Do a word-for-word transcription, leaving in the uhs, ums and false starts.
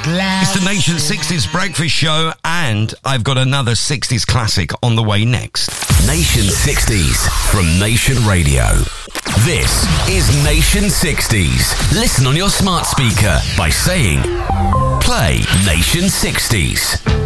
It's the Nation sixties Breakfast Show, and I've got another sixties classic on the way next. Nation sixties from Nation Radio. This is Nation sixties. Listen on your smart speaker by saying, play Nation sixties.